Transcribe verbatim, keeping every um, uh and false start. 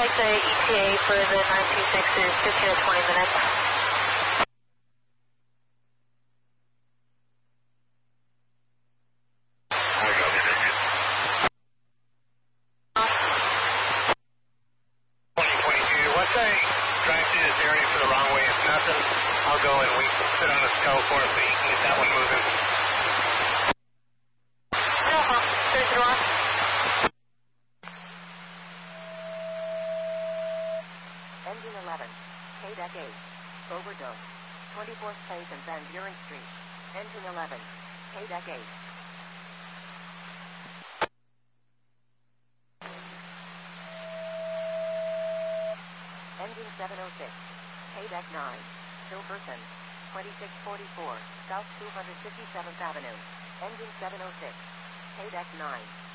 like the E T A for the nine two six is fifteen to twenty minutes. I'll go and we can sit on the skull for it so you can get that one moving. No problem. There's the one. Engine eleven, K deck eight, overdose, twenty-fourth Place and Van Buren Street. Engine eleven, K deck eight. Engine seven oh six, K deck nine. Silverton, twenty-six forty-four, South two hundred fifty-seventh Avenue. Engine seven oh six, K deck nine.